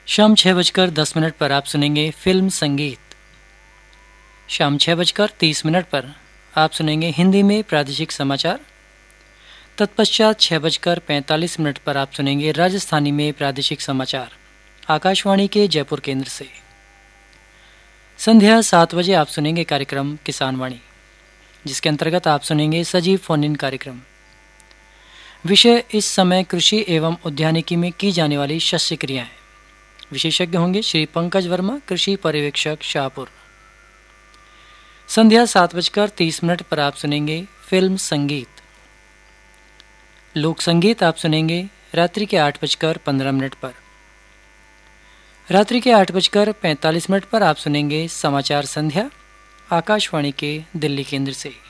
शाम 6:10 पर आप सुनेंगे फिल्म संगीत। शाम 6:30 पर आप सुनेंगे हिंदी में प्रादेशिक समाचार। तत्पश्चात 6:45 पर आप सुनेंगे राजस्थानी में प्रादेशिक समाचार आकाशवाणी के जयपुर केंद्र से। संध्या 7 बजे आप सुनेंगे कार्यक्रम किसान वाणी, जिसके अंतर्गत आप सुनेंगे सजीव फोन इन कार्यक्रम। विषय इस समय कृषि एवं उद्यानिकी में की जाने वाली शस्य क्रियाएं। विशेषज्ञ होंगे श्री पंकज वर्मा, कृषि पर्यवेक्षक शाहपुर। संध्या 7:30 पर आप सुनेंगे फिल्म संगीत। लोक संगीत आप सुनेंगे रात्रि के 8:15 पर। रात्रि के 8:45 पर आप सुनेंगे समाचार संध्या आकाशवाणी के दिल्ली केंद्र से।